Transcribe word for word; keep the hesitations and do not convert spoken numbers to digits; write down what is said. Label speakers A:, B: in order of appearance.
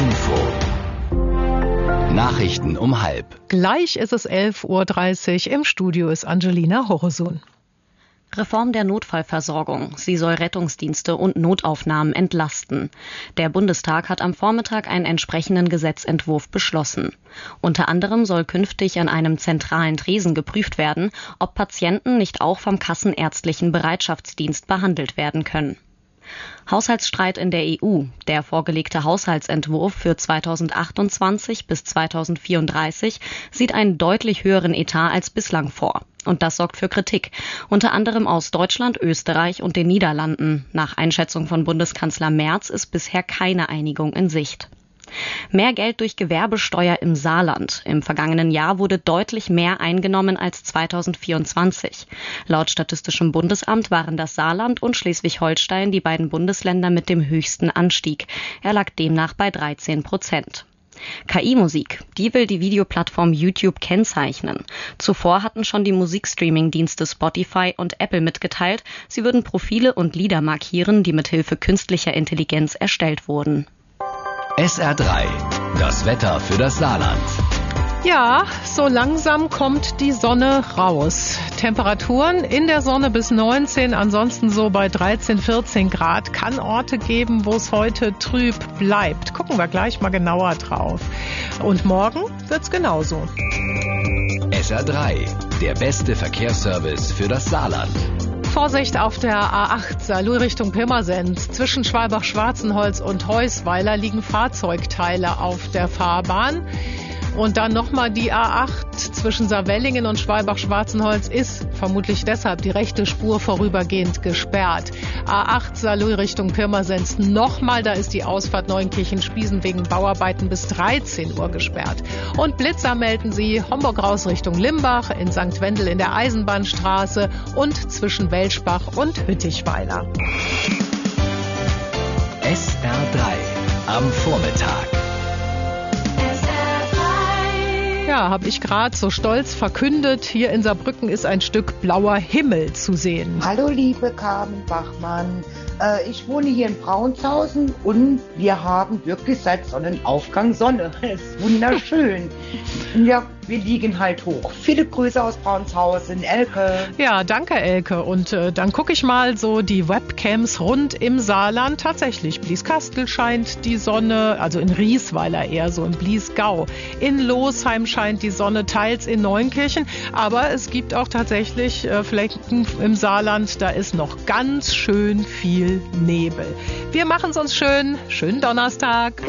A: Info. Nachrichten um halb.
B: Gleich ist es elf Uhr dreißig. Im Studio ist Angelina Horosun.
C: Reform der Notfallversorgung. Sie soll Rettungsdienste und Notaufnahmen entlasten. Der Bundestag hat am Vormittag einen entsprechenden Gesetzentwurf beschlossen. Unter anderem soll künftig an einem zentralen Tresen geprüft werden, ob Patienten nicht auch vom Kassenärztlichen Bereitschaftsdienst behandelt werden können. Haushaltsstreit in der E U. Der vorgelegte Haushaltsentwurf für zweitausendachtundzwanzig bis zweitausendvierunddreißig sieht einen deutlich höheren Etat als bislang vor. Und das sorgt für Kritik, unter anderem aus Deutschland, Österreich und den Niederlanden. Nach Einschätzung von Bundeskanzler Merz ist bisher keine Einigung in Sicht. Mehr Geld durch Gewerbesteuer im Saarland. Im vergangenen Jahr wurde deutlich mehr eingenommen als zweitausendvierundzwanzig. Laut Statistischem Bundesamt waren das Saarland und Schleswig-Holstein die beiden Bundesländer mit dem höchsten Anstieg. Er lag demnach bei dreizehn Prozent. K I-Musik, die will die Videoplattform YouTube kennzeichnen. Zuvor hatten schon die Musikstreaming-Dienste Spotify und Apple mitgeteilt, sie würden Profile und Lieder markieren, die mithilfe künstlicher Intelligenz erstellt wurden.
A: S R drei, das Wetter für das Saarland.
B: Ja, so langsam kommt die Sonne raus. Temperaturen in der Sonne bis neunzehn, ansonsten so bei dreizehn, vierzehn Grad. Kann Orte geben, wo es heute trüb bleibt. Gucken wir gleich mal genauer drauf. Und morgen wird's genauso.
A: S R drei, der beste Verkehrsservice für das Saarland.
B: Vorsicht auf der A acht, Saarlouis Richtung Pirmasens. Zwischen Schwalbach-Schwarzenholz und Heusweiler liegen Fahrzeugteile auf der Fahrbahn. Und dann nochmal die A acht zwischen Saarwellingen und Schwalbach-Schwarzenholz ist vermutlich deshalb die rechte Spur vorübergehend gesperrt. A acht Saarlouis Richtung Pirmasens nochmal, da ist die Ausfahrt Neunkirchen-Spiesen wegen Bauarbeiten bis dreizehn Uhr gesperrt. Und Blitzer melden sie Homburg raus Richtung Limbach, in Sankt Wendel in der Eisenbahnstraße und zwischen Welschbach und Hüttichweiler.
A: S R drei am Vormittag.
B: Ja, habe ich gerade so stolz verkündet. Hier in Saarbrücken ist ein Stück blauer Himmel zu sehen.
D: Hallo liebe Carmen Bachmann, äh, ich wohne hier in Braunshausen und wir haben wirklich seit Sonnenaufgang Sonne. Es ist wunderschön. Ja, wir liegen halt hoch. Viele Grüße aus Braunshausen, Elke.
B: Ja, danke Elke. Und äh, dann gucke ich mal so die Webcams rund im Saarland. Tatsächlich, Blieskastel scheint die Sonne, also in Riesweiler eher so, in Bliesgau. In Losheim scheint die Sonne, teils in Neunkirchen. Aber es gibt auch tatsächlich äh, Flecken im Saarland, da ist noch ganz schön viel Nebel. Wir machen es uns schön. Schönen Donnerstag.